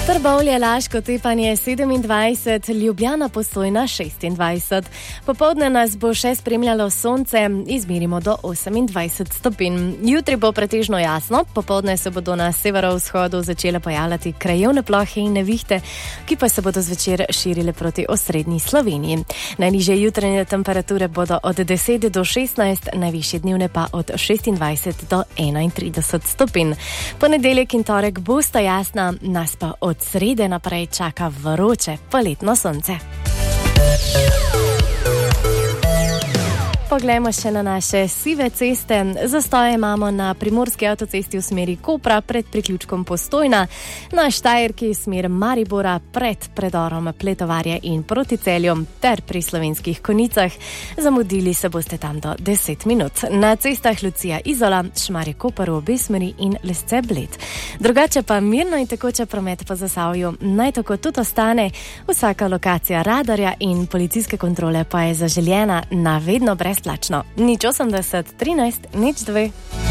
Trbovlje, Laško, Tepanje 27, Ljubljana, Postojna 26. Popoldne nas bo še spremljalo sonce, izmerimo do 28 stopinj. Jutri bo pretežno jasno, popoldne se bodo na severovzhodu začele pojavljati krajevne plohe in nevihte, ki pa se bodo zvečer širile proti osrednji Sloveniji. Najnižje jutranje temperature bodo od 10 do 16, najvišje dnevne pa od 26 do 31 stopinj. Ponedeljek in torek bosta jasna, nas pa od srede naprej čaka vroče poletno sonce. Poglejmo še na naše sive ceste. Zastoje imamo na primorski avtocesti v smeri Kopra pred priključkom Postojna, na Štajerki smer Maribora pred predorom Pletovarje in proti Celju ter pri Slovenskih Konjicah. Zamudili se boste tam do 10 minut. Na cestah Lucija Izola, Šmarje Koper v obe smeri in Lesce Bled. Drugače pa mirno in tekoče promet po Zasavju naj tako tudi ostane. Vsaka lokacija radarja in policijske kontrole pa je zaželjena na vedno brezplačno. Nič 80 13 02.